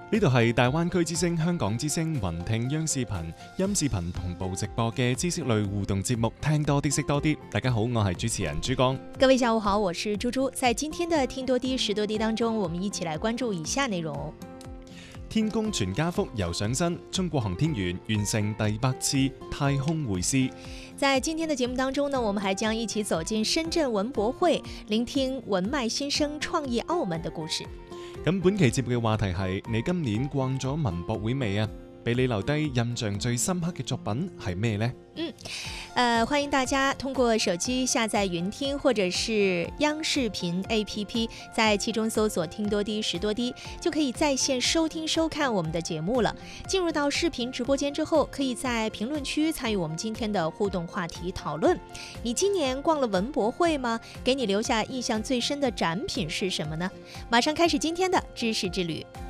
呢度係大灣區之聲、香港之聲、雲聽央視頻、音視頻同步直播嘅知識類互動節目，聽多啲識多啲。大家好，我係主持人朱光。 各位下午好，我是豬豬。在今天的聽多啲識多啲當中，我們一起來關注以下內容。 天宮全家福又上新，中國航天員完成第8次太空會師。 在今天的節目當中呢，我們還將一起走進深圳文博會，聆聽文邁新生創業澳門的故事。 咁本期節目嘅話題係：你今年逛咗文博會未啊？俾你留低印象最深刻嘅作品係咩呢？ 歡迎大家通過手機下載雲聽或者是央視頻 APP， 在其中搜索聽多啲識多啲，就可以在線收聽收看我們的節目了。進入到視頻直播間之後，可以在評論區參與我們今天的互動話題討論。你今年逛了文博會嗎？給你留下印象最深的展品是什麼呢？馬上開始今天的知識之旅。